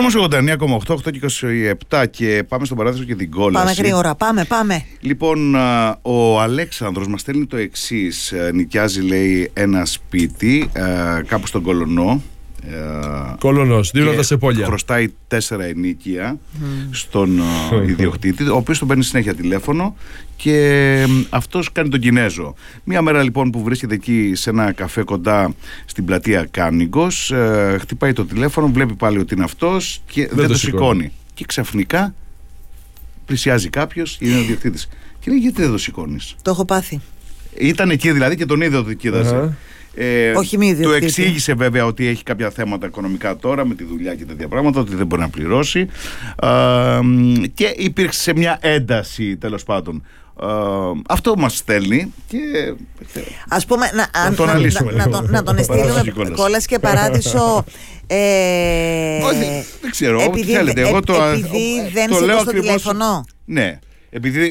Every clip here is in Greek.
Δρόμος 89,8, 8 και 27 και πάμε στον παράδεισο και την κόλαση. Πάμε γρήγορα, πάμε. Λοιπόν, ο Αλέξανδρος μας στέλνει το εξής. Νοικιάζει, λέει, ένα σπίτι κάπου στον Κολονό. Κολονός, δίπλα τα Σεπόλια. Χρωστάει 4 ενίκια στον ιδιοκτήτη, ο οποίος τον παίρνει συνέχεια τηλέφωνο και αυτός κάνει τον Κινέζο. Μία μέρα λοιπόν που βρίσκεται εκεί σε ένα καφέ κοντά στην πλατεία Κάνιγκος, χτυπάει το τηλέφωνο, βλέπει πάλι ότι είναι αυτός και δεν το σηκώνει. Και ξαφνικά πλησιάζει κάποιος, είναι ο ιδιοκτήτης και λέει: γιατί δεν το σηκώνεις? Το έχω πάθει. Ήταν εκεί δηλαδή και τον είδε ότι κοίταζε. Όχι μη του εξήγησε βέβαια ότι έχει κάποια θέματα οικονομικά τώρα με τη δουλειά και τέτοια πράγματα, ότι δεν μπορεί να πληρώσει, και υπήρξε μια ένταση τέλος πάντων. Αυτό μας στέλνει και ας πούμε να τον στείλουμε κόλαση και παράδεισο. Όχι, δεν ξέρω, ό,τι θέλετε. Επειδή δεν σηκώ στο τηλέφωνο. Ναι. Επειδή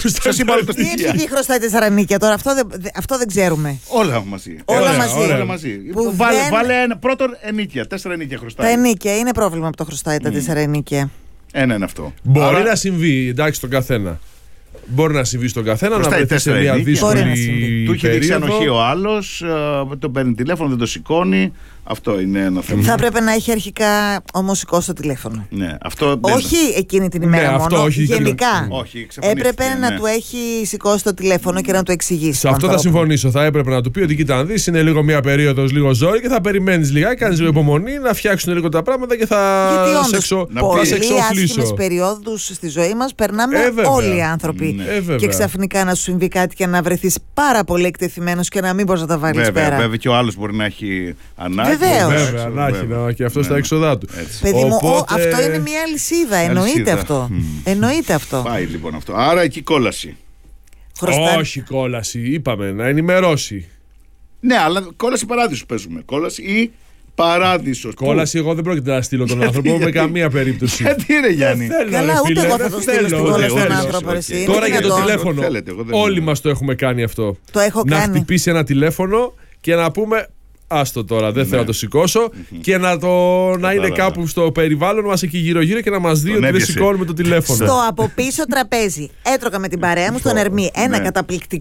χρωστάει 4 νίκια τώρα, αυτό δεν ξέρουμε. Όλα μαζί. Βάλε πρώτον ενίκια, 4 ενίκια χρωστάει. Τα ενίκια είναι πρόβλημα που το χρωστάει τα 4 ενίκια. Ένα είναι αυτό. Μπορεί να συμβεί, εντάξει, στον καθένα. Μπορεί να συμβεί στον καθένα, να βρεθεί σε μια δύσκολη περίοδο. Του έχει δείξει ανοχή ο άλλος, τον παίρνει τηλέφωνο, δεν το σηκώνει. Αυτό είναι ένα θέμα. Θα έπρεπε να έχει αρχικά όμως σηκώσει το τηλέφωνο. Ναι, αυτό όχι εκείνη την ημέρα μόνο, αυτό, όχι, γενικά. Έπρεπε να του έχει σηκώσει το τηλέφωνο και να του εξηγήσει. Σε αυτό θα συμφωνήσω. Θα έπρεπε να του πει ότι κοίτα να δεις, είναι λίγο μια περίοδος, λίγο ζόρι και θα περιμένεις λιγάκι, κάνεις λίγο υπομονή να φτιάξουν λίγο τα πράγματα και θα σε εξοφλήσω. Πολύ άσχημες περιόδους στη ζωή μας περνάμε όλοι οι άνθρωποι. Και ξαφνικά να σου συμβεί κάτι και να βρεθείς πάρα πολύ εκτεθειμένος και να μην μπορείς να τα βάλεις πέρα. Βέβαια, και ο άλλος μπορεί να έχει ανάγκη. Βέβαια, να και αυτό στα έξοδά του. Παιδί μου, αυτό είναι μια αλυσίδα. Εννοείται αυτό. Πάει λοιπόν αυτό. Άρα εκεί κόλαση. Όχι κόλαση, είπαμε να ενημερώσει. Ναι, αλλά κόλαση παράδεισο παίζουμε. Κόλαση ή παράδεισος. Κόλαση, εγώ δεν πρόκειται να στείλω τον άνθρωπο με καμία περίπτωση. Γιατί ρε Γιάννη? Καλά, ούτε εγώ θα το στείλω στην κόλαση τον άνθρωπο. Τώρα για το τηλέφωνο. Όλοι μας το έχουμε κάνει αυτό. Να χτυπήσει ένα τηλέφωνο και να πούμε: άστο τώρα, δεν θέλω να το σηκώσω, και να είναι κάπου στο περιβάλλον μας εκεί γύρω-γύρω και να μας δει ότι δεν σηκώνουμε το τηλέφωνο. Στο από πίσω τραπέζι έτρωγα με την παρέα μου στον Ερμή ένα καταπληκτικό